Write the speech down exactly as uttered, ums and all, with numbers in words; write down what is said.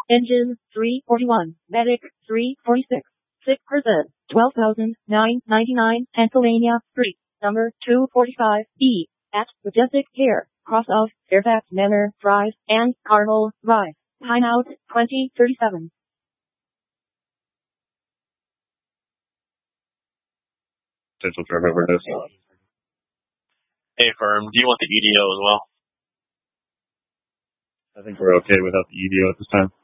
Engine three forty-one, Medic three forty-six, sick person twelve thousand nine hundred ninety-nine, Pennsylvania Street, number two forty-five B, at Majestic Pier, cross of Fairfax Manor Drive and Carmel Drive, timeout twenty thirty-seven. Potential trip overdose. Hey, firm, do you want the E D O as well? I think we're okay without the E D O at this time.